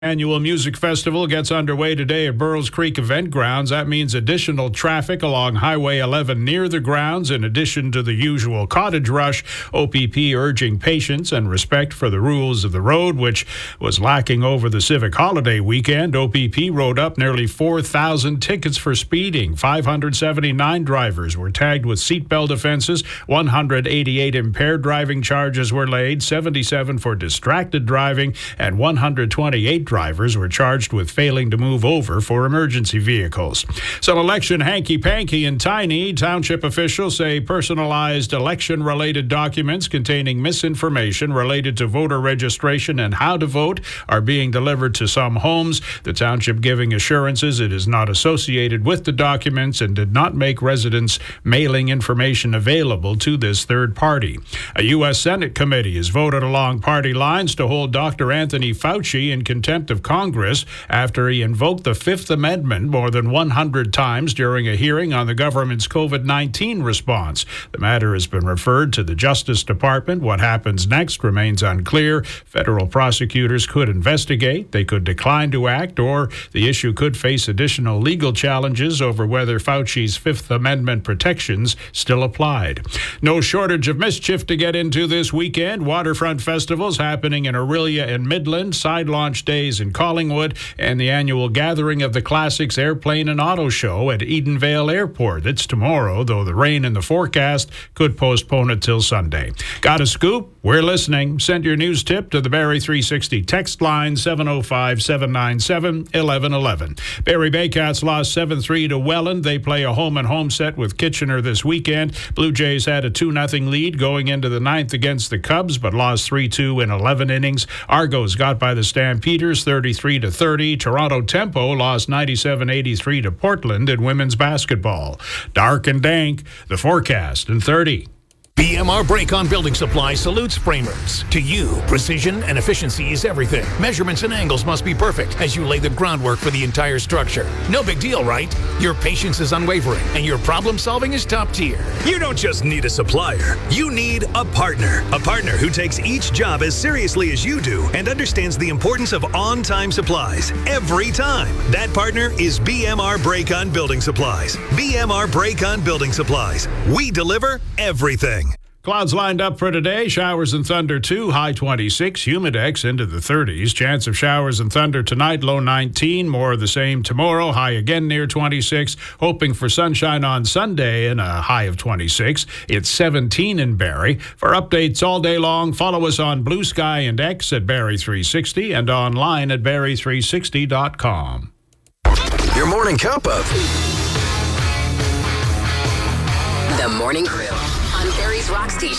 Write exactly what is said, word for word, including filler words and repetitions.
Annual music festival gets underway today at Burroughs Creek Event Grounds. That means additional traffic along Highway eleven near the grounds, in addition to the usual cottage rush. O P P urging patience and respect for the rules of the road, which was lacking over the civic holiday weekend. O P P wrote up nearly four thousand tickets for speeding. five hundred seventy-nine drivers were tagged with seatbelt offenses. one hundred eighty-eight impaired driving charges were laid, seventy-seven for distracted driving, and one hundred twenty-eight drivers were charged with failing to move over for emergency vehicles. Some election hanky-panky and tiny. Township officials say personalized election-related documents containing misinformation related to voter registration and how to vote are being delivered to some homes. The township giving assurances it is not associated with the documents and did not make residents mailing information available to this third party. A U S Senate committee has voted along party lines to hold Doctor Anthony Fauci in contempt of Congress after he invoked the Fifth Amendment more than one hundred times during a hearing on the government's COVID nineteen response. The matter has been referred to the Justice Department. What happens next remains unclear. Federal prosecutors could investigate, they could decline to act, or the issue could face additional legal challenges over whether Fauci's Fifth Amendment protections still applied. No shortage of mischief to get into this weekend. Waterfront festivals happening in Orillia and Midland, side launch days in Collingwood, and the annual gathering of the Classics Airplane and Auto Show at Edenvale Airport. It's tomorrow, though the rain in the forecast could postpone it till Sunday. Got a scoop? We're listening. Send your news tip to the Barrie three sixty text line seven oh five, seven nine seven, one one one one. Barrie Baycats lost seven three to Welland. They play a home-and-home set with Kitchener this weekend. Blue Jays had a two nothing lead going into the ninth against the Cubs, but lost three two in eleven innings. Argos got by the Stampeders thirty-three to thirty. Toronto Tempo lost ninety-seven eighty-three to Portland in women's basketball. Dark and dank, the forecast in thirty. B M R Brake-On Building Supply salutes framers. To you, precision and efficiency is everything. Measurements and angles must be perfect as you lay the groundwork for the entire structure. No big deal, right? Your patience is unwavering and your problem solving is top tier. You don't just need a supplier. You need a partner. A partner who takes each job as seriously as you do and understands the importance of on-time supplies every time. That partner is B M R Brake-On Building Supplies. B M R Brake-On Building Supplies. We deliver everything. Clouds lined up for today. Showers and thunder too. High twenty-six. Humidex into the thirties. Chance of showers and thunder tonight. Low nineteen. More of the same tomorrow. High again near twenty-six. Hoping for sunshine on Sunday and a high of twenty-six. It's seventeen in Barrie. For updates all day long, follow us on Blue Sky and X at Barrie three sixty and online at barrie three sixty dot com. Your morning cup of The Morning Crew on Barrie's Rock Station.